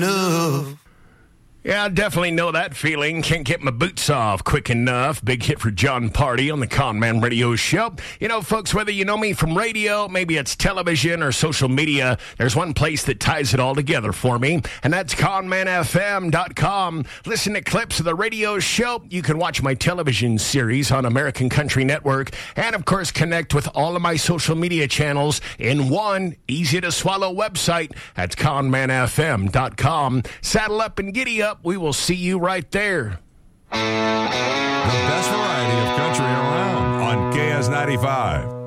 Yeah, I definitely know that feeling. Can't get my boots off quick enough. Big hit for John Party on the Con Man Radio Show. You know, folks, whether you know me from radio, maybe it's television or social media, there's one place that ties it all together for me, and that's conmanfm.com. Listen to clips of the radio show. You can watch my television series on American Country Network, and, of course, connect with all of my social media channels in one easy-to-swallow website. That's conmanfm.com. Saddle up and giddy up. We will see you right there. The best variety of country around on KS95.